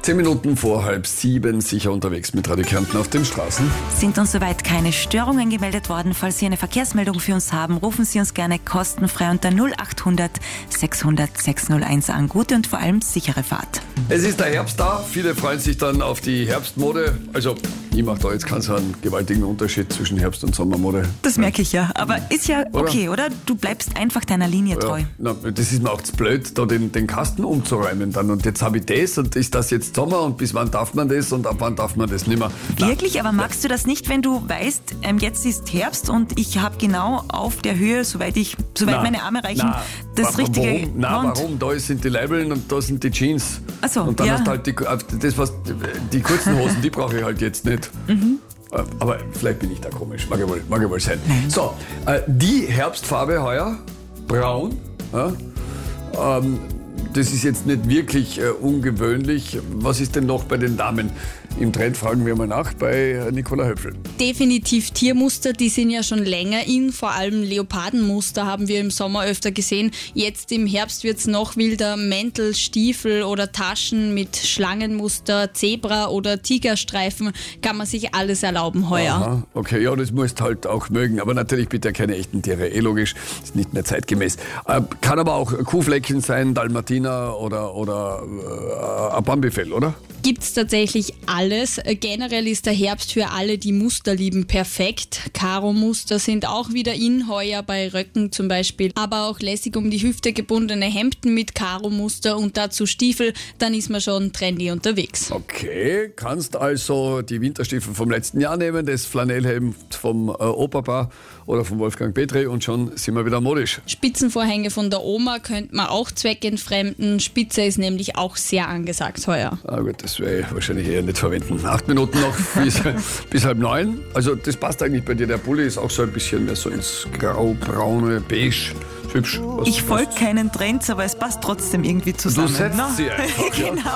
10 Minuten vor 6:30, sicher unterwegs mit Radio Kärnten auf den Straßen. Sind uns soweit keine Störungen gemeldet worden. Falls Sie eine Verkehrsmeldung für uns haben, rufen Sie uns gerne kostenfrei unter 0800 600 601 an. Gute und vor allem sichere Fahrt. Es ist der Herbst da, viele freuen sich dann auf die Herbstmode. Also ich mache da jetzt keinen so einen gewaltigen Unterschied zwischen Herbst- und Sommermode. Das merke ich ja, aber ist ja okay, oder? Du bleibst einfach deiner Linie treu. Ja, na, das ist mir auch zu blöd, da den Kasten umzuräumen dann. Und jetzt habe ich das und ist das jetzt Sommer und bis wann darf man das und ab wann darf man das nicht mehr. Wirklich? Aber magst du das nicht, wenn du weißt, jetzt ist Herbst und ich habe genau auf der Höhe, soweit meine Arme reichen, das richtige Gewand? Warum? Da sind die Leibeln und da sind die Jeans. Ach so, und dann ja. hast du halt die kurzen Hosen, die brauche ich halt jetzt nicht. Aber vielleicht bin ich da komisch, mag ja wohl sein. Nein. So, die Herbstfarbe heuer, braun, ja, das ist jetzt nicht wirklich ungewöhnlich. Was ist denn noch bei den Damen im Trend? Fragen wir mal nach bei Nicola Höpfl. Definitiv Tiermuster, die sind ja schon länger in. Vor allem Leopardenmuster haben wir im Sommer öfter gesehen. Jetzt im Herbst wird es noch wilder. Mäntel, Stiefel oder Taschen mit Schlangenmuster, Zebra- oder Tigerstreifen kann man sich alles erlauben heuer. Aha, okay, ja, das musst halt auch mögen. Aber natürlich bitte keine echten Tiere. Logisch, ist nicht mehr zeitgemäß. Kann aber auch Kuhfleckchen sein, Dalmatiner oder ein Bambifell, oder? Gibt es tatsächlich alles. Generell ist der Herbst für alle, die Muster lieben, perfekt. Karo-Muster sind auch wieder in, heuer bei Röcken zum Beispiel. Aber auch lässig um die Hüfte gebundene Hemden mit Karo-Muster und dazu Stiefel, dann ist man schon trendy unterwegs. Okay, kannst also die Winterstiefel vom letzten Jahr nehmen, das Flanellhemd vom Opapa oder von Wolfgang Petri und schon sind wir wieder modisch. Spitzenvorhänge von der Oma könnte man auch zweckentfremden. Spitze ist nämlich auch sehr angesagt heuer. Ah gut, das werde ich wahrscheinlich eher nicht verwenden. 8 Minuten noch bis 8:30. Also das passt eigentlich bei dir. Der Pulli ist auch so ein bisschen mehr so ins grau-braune, beige. Hübsch. Ich folge keinen Trends, aber es passt trotzdem irgendwie zusammen. Du setzt sie einfach. Genau.